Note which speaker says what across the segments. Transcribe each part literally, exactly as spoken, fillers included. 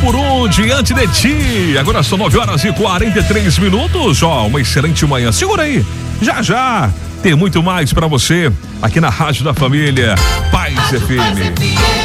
Speaker 1: por um diante de ti. Agora são nove horas e quarenta e três minutos. Ó, uma excelente manhã. Segura aí. Já já tem muito mais pra você aqui na Rádio da Família. Paz F M.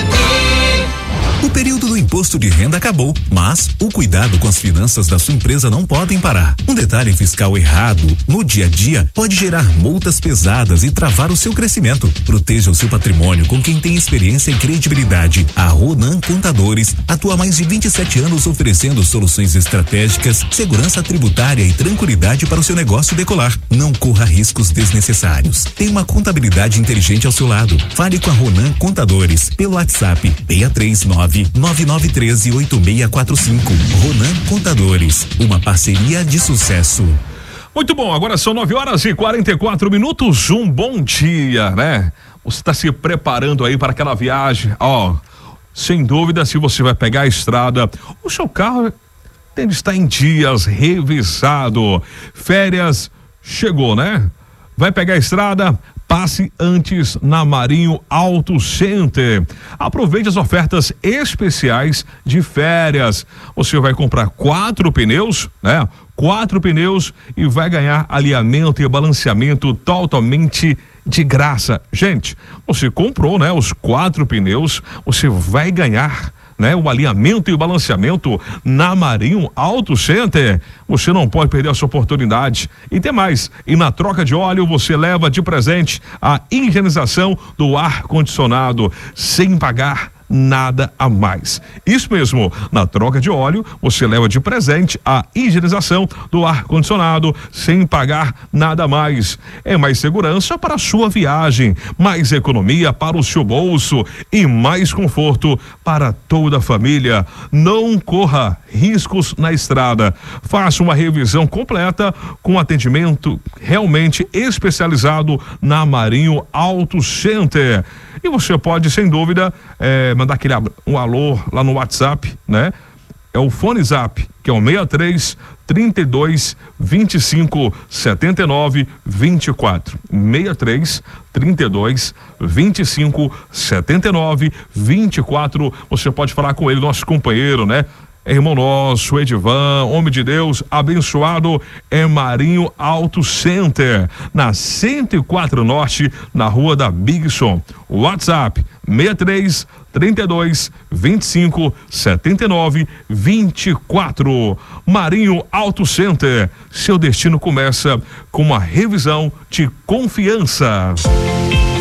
Speaker 2: O período do imposto de renda acabou, mas o cuidado com as finanças da sua empresa não podem parar. Um detalhe fiscal errado no dia a dia pode gerar multas pesadas e travar o seu crescimento. Proteja o seu patrimônio com quem tem experiência e credibilidade. A Ronan Contadores atua há mais de vinte e sete anos oferecendo soluções estratégicas, segurança tributária e tranquilidade para o seu negócio decolar. Não corra riscos desnecessários. Tem uma contabilidade inteligente ao seu lado. Fale com a Ronan Contadores pelo WhatsApp seis três nove nove nove um três oito seis quatro cinco. Ronan Contadores, uma parceria de sucesso.
Speaker 1: Muito bom, agora são nove horas e quarenta e quatro minutos. Um bom dia, né? Você está se preparando aí para aquela viagem. Ó, sem dúvida, se você vai pegar a estrada, o seu carro tem de estar em dias, revisado. Férias chegou, né? Vai pegar a estrada? Passe antes na Marinho Auto Center. Aproveite as ofertas especiais de férias. Você vai comprar quatro pneus, né? Quatro pneus e vai ganhar alinhamento e balanceamento totalmente de graça. Gente, você comprou, né? Os quatro pneus, você vai ganhar, né? O alinhamento e o balanceamento na Marinho Auto Center. Você não pode perder essa oportunidade. E tem mais, e na troca de óleo você leva de presente a higienização do ar-condicionado sem pagar nada a mais. Isso mesmo, na troca de óleo você leva de presente a higienização do ar-condicionado sem pagar nada a mais. É mais segurança para a sua viagem, mais economia para o seu bolso e mais conforto para toda a família. Não corra riscos na estrada. Faça uma revisão completa com atendimento realmente especializado na Marinho Auto Center. E você pode, sem dúvida, é, mandar aquele um alô lá no WhatsApp, né? É o Fone Zap, que é o seis três, trinta e dois, vinte e cinco, setenta e nove, vinte e quatro. seis três, trinta e dois, vinte e cinco, setenta e nove, vinte e quatro. Você pode falar com ele, nosso companheiro, né? É irmão nosso, Edivan, homem de Deus, abençoado, é Marinho Auto Center, na cento e quatro Norte, na rua da Bigson. WhatsApp, seis três, trinta e dois, vinte e cinco, setenta e nove, vinte e quatro. Marinho Auto Center, seu destino começa com uma revisão de confiança.